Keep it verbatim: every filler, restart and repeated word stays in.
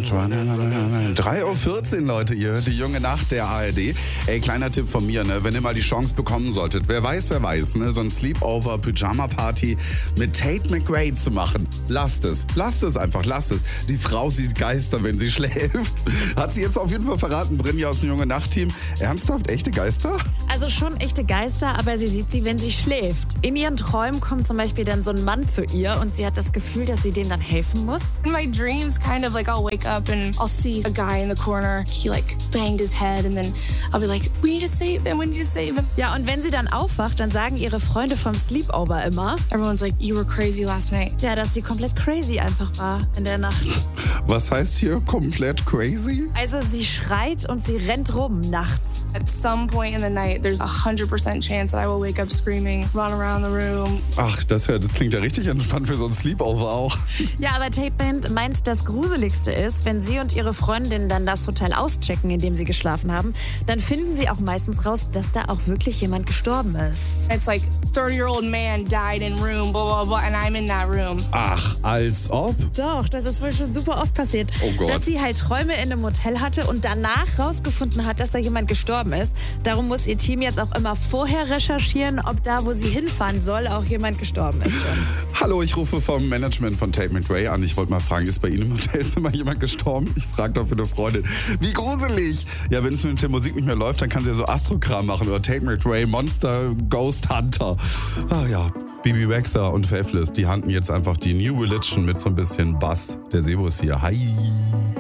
drei Uhr vierzehn, Leute, ihr hört die junge Nacht der A R D. Ey, kleiner Tipp von mir, ne, wenn ihr mal die Chance bekommen solltet, wer weiß, wer weiß, ne, so ein Sleepover-Pyjama-Party mit Tate McRae zu machen. Lasst es, lasst es einfach, lasst es. Die Frau sieht Geister, wenn sie schläft. Hat sie jetzt auf jeden Fall verraten, Brinja aus dem junge Nacht-Team. Ernsthaft, echte Geister? Also schon echte Geister, aber sie sieht sie, wenn sie schläft. In ihren Träumen kommt zum Beispiel dann so ein Mann zu ihr und sie hat das Gefühl, dass sie dem dann helfen muss. In my dreams, kind of like I'll wake up and I'll see a guy in the corner. He like banged his head and then I'll be like, we need to save him, we need to save him. Ja, und wenn sie dann aufwacht, dann sagen ihre Freunde vom Sleepover immer, Everyone's like, you were crazy last night. ja, dass sie komplett crazy einfach war in der Nacht. Was heißt hier komplett crazy? Also sie schreit und sie rennt rum nachts. At some point in the night, there's a hundred percent chance that I will wake up screaming, run around the room. Ach, das, das klingt ja richtig entspannt für so ein Sleepover auch. Ja, aber Tate Band meint, das Gruseligste ist, wenn sie und ihre Freundin dann das Hotel auschecken, in dem sie geschlafen haben, dann finden sie auch meistens raus, dass da auch wirklich jemand gestorben ist. It's like thirty-year-old man died in room, blah, blah, blah, and I'm in that room. Ach, als ob? Doch, das ist wohl schon super oft passiert. Oh Gott. Dass sie halt Träume in einem Hotel hatte und danach rausgefunden hat, dass da jemand gestorben ist. Darum muss ihr Team jetzt auch immer vorher recherchieren, ob da, wo sie hinfahren soll, auch jemand gestorben ist schon. Hallo, ich rufe vom Management von Tate McRae an. Ich wollte mal fragen, ist bei Ihnen im Hotelzimmer jemand gestorben? Ich frage doch für eine Freundin. Wie gruselig! Ja, wenn es mit der Musik nicht mehr läuft, dann kann sie ja so Astrokram machen oder Tate McRae, Monster, Ghost Hunter. Ah ja, Bibi Rexha und Faithless, die handeln jetzt einfach die New Religion mit so ein bisschen Bass. Der Sebo ist hier. Hi!